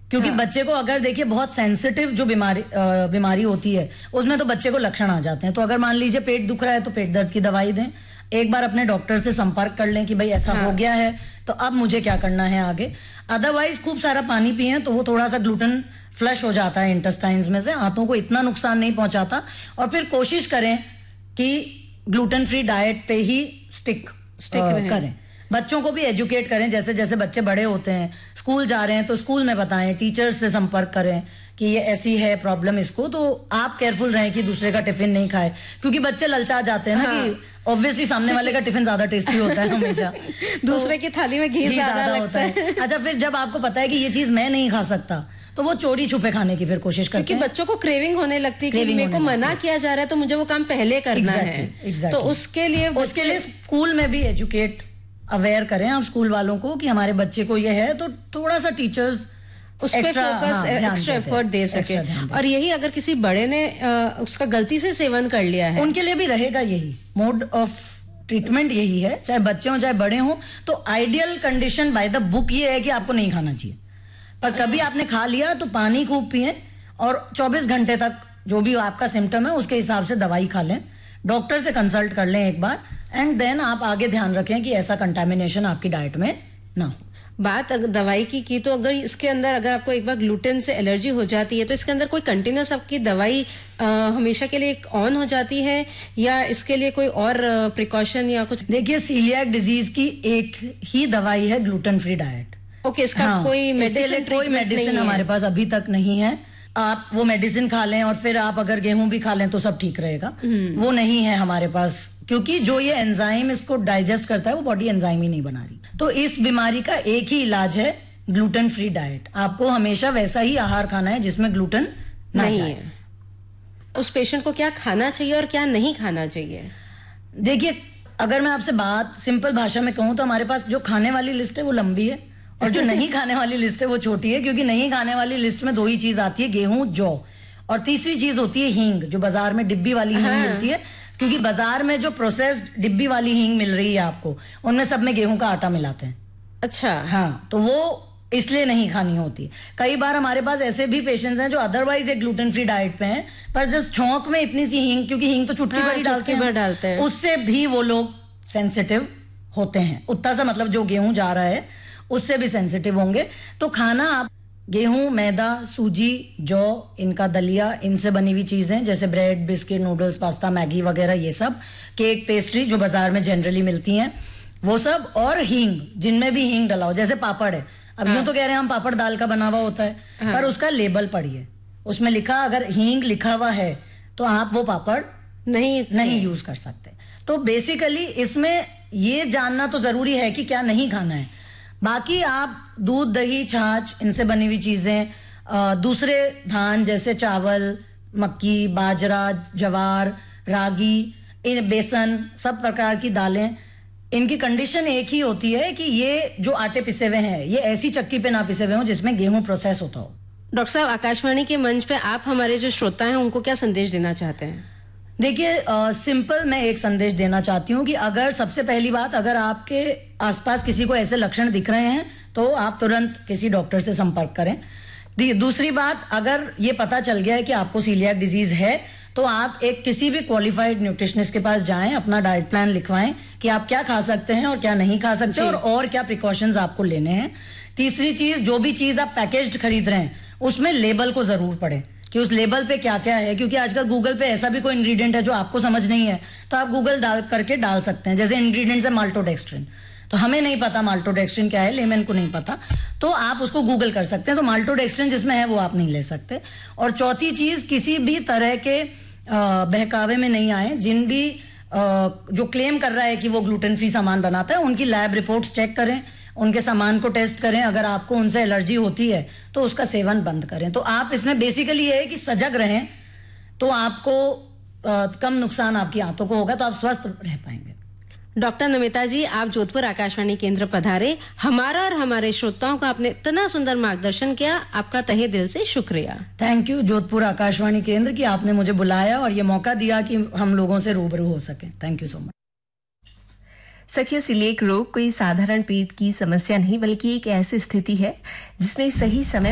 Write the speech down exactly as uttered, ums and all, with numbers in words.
क्योंकि हाँ. बच्चे को अगर देखिए बहुत सेंसिटिव जो बीमारी बीमारी होती है उसमें तो बच्चे को लक्षण आ जाते हैं। तो अगर मान लीजिए पेट दुख रहा है तो पेट दर्द की दवाई दें, एक बार अपने डॉक्टर से संपर्क कर लें कि भाई ऐसा हाँ. हो गया है तो अब मुझे क्या करना है आगे। अदरवाइज खूब सारा पानी पिए तो वो थोड़ा सा ग्लूटेन फ्लश हो जाता है इंटेस्टाइन्स में से, हाथों को इतना नुकसान नहीं पहुंचाता। और फिर कोशिश करें कि ग्लूटेन फ्री डाइट पे ही स्टिक स्टिक करें। बच्चों को भी एजुकेट करें, जैसे जैसे बच्चे बड़े होते हैं, स्कूल जा रहे हैं तो स्कूल में बताएं, टीचर्स से संपर्क करें कि ये ऐसी है प्रॉब्लम इसको, तो आप केयरफुल रहें कि दूसरे का टिफिन नहीं खाए। क्योंकि बच्चे ललचा जाते हैं ना हाँ। कि ऑब्वियसली सामने वाले का टिफिन ज्यादा टेस्टी होता है हमेशा दूसरे की थाली में घी ज्यादा होता है। अच्छा, फिर जब आपको पता है कि ये चीज मैं नहीं खा सकता तो वो चोरी छुपे खाने की फिर कोशिश करते हैं। क्योंकि बच्चों को क्रेविंग होने लगती है कि मेरे को मना किया जा रहा है तो मुझे वो काम पहले करना है। तो उसके लिए उसके लिए स्कूल में भी एजुकेट अवेयर करें आप स्कूल वालों को कि हमारे बच्चे को ये है, तो थोड़ा सा टीचर्स उस पे फोकस एक्स्ट्रा एफर्ट दे सके। और यही अगर किसी बड़े ने उसका गलती से सेवन कर लिया है, उनके लिए भी रहेगा यही मोड ऑफ ट्रीटमेंट, यही है, चाहे बच्चे हों चाहे बड़े हों। तो ideal condition by the book ये है कि आपको नहीं खाना चाहिए, पर कभी आपने खा लिया तो पानी खूब पिए और चौबीस घंटे तक जो भी आपका सिम्टम है उसके हिसाब से दवाई खा लें, डॉक्टर से कंसल्ट कर लें एक बार, एंड देन आप आगे ध्यान रखें कि ऐसा कंटामिनेशन आपकी डाइट में ना हो। बात अगर दवाई की की तो अगर इसके अंदर अगर आपको एक बार ग्लूटेन से एलर्जी हो जाती है तो इसके अंदर कोई कंटिन्यूस आपकी दवाई आ, हमेशा के लिए ऑन हो जाती है या इसके लिए कोई और प्रिकॉशन या कुछ? देखिए, सीलियाक डिजीज की एक ही दवाई है ग्लूटेन फ्री डाइट। ओके, इसका हाँ, कोई मेडिसिन कोई मेडिसिन हमारे पास अभी तक नहीं है। आप वो मेडिसिन खा लें और फिर आप अगर गेहूं भी खा लें तो सब ठीक रहेगा, वो नहीं है हमारे पास। क्योंकि जो ये एंजाइम इसको डाइजेस्ट करता है वो बॉडी एंजाइम ही नहीं बना रही। तो इस बीमारी का एक ही इलाज है ग्लूटेन फ्री डाइट। आपको हमेशा वैसा ही आहार खाना है जिसमें ग्लूटेन नहीं है। उस पेशेंट को क्या खाना चाहिए और क्या नहीं खाना चाहिए? देखिए, अगर मैं आपसे बात सिंपल भाषा में कहूं तो हमारे पास जो खाने वाली लिस्ट है वो लंबी है और जो नहीं खाने वाली लिस्ट है वो छोटी है। क्योंकि नहीं खाने वाली लिस्ट में दो ही चीज आती है, गेहूं, जौ, और तीसरी चीज होती है हींग, जो बाजार में डिब्बी वाली हींग हाँ। मिलती है। क्योंकि बाजार में जो प्रोसेस्ड डिब्बी वाली हींग मिल रही है आपको, उनमें सब में गेहूं का आटा मिलाते हैं। अच्छा हाँ, तो वो इसलिए नहीं खानी होती। कई बार हमारे पास ऐसे भी पेशेंट्स हैं जो अदरवाइज एक ग्लूटेन फ्री डाइट पे हैं, पर जस्ट छौंक में इतनी सी हींग, क्योंकि हींग तो चुटकी भरी डालते हैं, डालते हैं, उससे भी वो लोग सेंसिटिव होते हैं। उतना सा मतलब जो गेहूं जा रहा है उससे भी सेंसिटिव होंगे। तो खाना आप गेहूं, मैदा, सूजी, जौ, इनका दलिया, इनसे बनी हुई चीजें जैसे bread, biscuit, noodles, pasta, Maggi वगैरह, ये सब, केक, पेस्ट्री जो बाजार में जनरली मिलती हैं वो सब, और हींग, जिनमें भी हींग डला हो, जैसे पापड़ है। अब हाँ। यूं तो कह रहे हैं हम पापड़ दाल का बना हुआ होता है, हाँ। पर उसका लेबल पढ़िए, उसमें लिखा, अगर हींग लिखा हुआ है तो आप वो पापड़ नहीं नहीं यूज कर सकते। तो बेसिकली इसमें ये जानना तो जरूरी है कि क्या नहीं खाना है। बाकी आप दूध, दही, छाछ, इनसे बनी हुई चीजें, दूसरे धान जैसे चावल, मक्की, बाजरा, ज्वार, रागी, इन बेसन, सब प्रकार की दालें, इनकी कंडीशन एक ही होती है कि ये जो आटे पिसे हुए हैं ये ऐसी चक्की पे ना पिसे हुए हो जिसमें गेहूं प्रोसेस होता हो। डॉक्टर साहब, आकाशवाणी के मंच पे आप हमारे जो श्रोता हैं उनको क्या संदेश देना चाहते हैं? देखिए, सिंपल मैं एक संदेश देना चाहती हूँ कि अगर सबसे पहली बात, अगर आपके आसपास किसी को ऐसे लक्षण दिख रहे हैं तो आप तुरंत किसी डॉक्टर से संपर्क करें। दूसरी बात, अगर ये पता चल गया है कि आपको सीलियाक डिजीज है तो आप एक किसी भी क्वालिफाइड न्यूट्रिशनिस्ट के पास जाएं, अपना डाइट प्लान लिखवाएं कि आप क्या खा सकते हैं और क्या नहीं खा सकते और और क्या प्रिकॉशंस आपको लेने हैं। तीसरी चीज, जो भी चीज आप पैकेज्ड खरीद रहे हैं उसमें लेबल को जरूर पढ़ें कि उस लेबल पे क्या क्या है। क्योंकि आजकल गूगल पे ऐसा भी कोई इंग्रेडिएंट है जो आपको समझ नहीं है तो आप गूगल डाल करके डाल सकते हैं। जैसे इंग्रेडिएंट्स है माल्टोडेक्स्ट्रिन, तो हमें नहीं पता माल्टोडेक्स्ट्रिन क्या है, लेमन को नहीं पता, तो आप उसको गूगल कर सकते हैं। तो माल्टोडेक्स्ट्रिन जिसमें है वो आप नहीं ले सकते। और चौथी चीज, किसी भी तरह के बहकावे में नहीं आए। जिन भी जो क्लेम कर रहा है कि वो ग्लूटेन फ्री सामान बनाता है उनकी लैब रिपोर्ट्स चेक करें, उनके सामान को टेस्ट करें। अगर आपको उनसे एलर्जी होती है तो उसका सेवन बंद करें। तो आप इसमें बेसिकली ये है कि सजग रहें तो आपको आ, कम नुकसान आपकी आंतों को होगा, तो आप स्वस्थ रह पाएंगे। डॉक्टर नमिता जी, आप जोधपुर आकाशवाणी केंद्र पधारे, हमारा और हमारे श्रोताओं का आपने इतना सुंदर मार्गदर्शन किया, आपका तहे दिल से शुक्रिया। थैंक यू जोधपुर आकाशवाणी केंद्र की, आपने मुझे बुलाया और ये मौका दिया कि हम लोगों से रूबरू हो सके। Thank you so much. सखियों, सीलिएक रोग कोई साधारण पेट की समस्या नहीं बल्कि एक ऐसी स्थिति है जिसमें सही समय